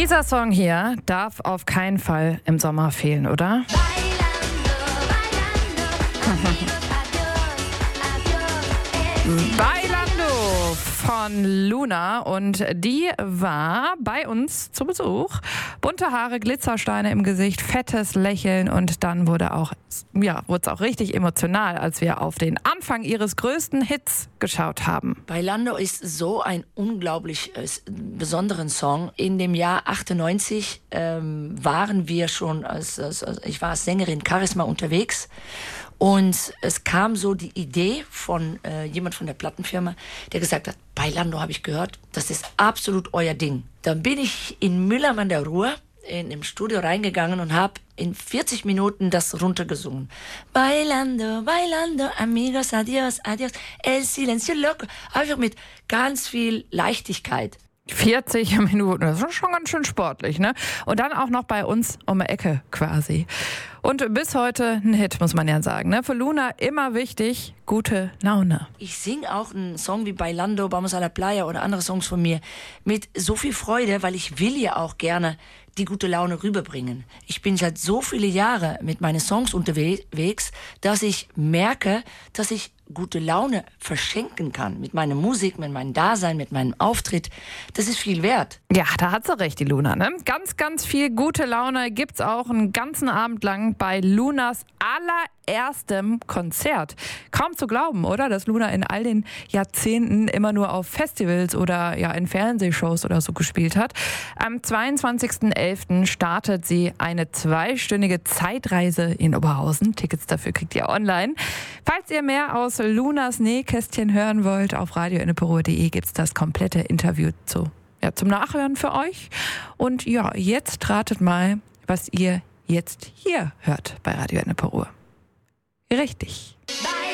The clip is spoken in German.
Dieser Song hier darf auf keinen Fall im Sommer fehlen, oder? Bailando von Luna, und die war bei uns zu Besuch. Bunte Haare, Glitzersteine im Gesicht, fettes Lächeln, und dann wurde es auch richtig emotional, als wir auf den Anfang ihres größten Hits geschaut haben. Bailando ist so ein unglaublich besonderen Song. In dem Jahr 98 waren wir schon, ich war als Sängerin Charisma unterwegs. Und es kam so die Idee von jemand von der Plattenfirma, der gesagt hat, Bailando habe ich gehört, das ist absolut euer Ding. Dann bin ich in Mülheim an der Ruhr im Studio reingegangen und habe in 40 Minuten das runtergesungen. Bailando, bailando, amigos, adios, adios, el silencio loco. Einfach mit ganz viel Leichtigkeit. 40 Minuten, das ist schon ganz schön sportlich, ne? Und dann auch noch bei uns um die Ecke quasi. Und bis heute ein Hit, muss man ja sagen, ne? Für Luna immer wichtig, gute Laune. Ich singe auch einen Song wie Bailando, Vamos a la Playa oder andere Songs von mir mit so viel Freude, weil ich will ja auch gerne die gute Laune rüberbringen. Ich bin seit so viele Jahre mit meinen Songs unterwegs, dass ich merke, dass ich gute Laune verschenken kann. Mit meiner Musik, mit meinem Dasein, mit meinem Auftritt. Das ist viel wert. Ja, da hat sie recht, die Luna, ne? Ganz, ganz viel gute Laune gibt's auch einen ganzen Abend lang bei Lunas allererstem Konzert. Kaum zu glauben, oder? Dass Luna in all den Jahrzehnten immer nur auf Festivals oder ja in Fernsehshows oder so gespielt hat. Am 22.11. startet sie eine 2-stündige Zeitreise in Oberhausen. Tickets dafür kriegt ihr online. Falls ihr mehr aus Lunas Nähkästchen hören wollt, auf radioenneperuhr.de gibt's das komplette Interview zum Nachhören für euch. Und ja, jetzt ratet mal, was ihr jetzt hier hört bei Radio Enneperuhr. Richtig.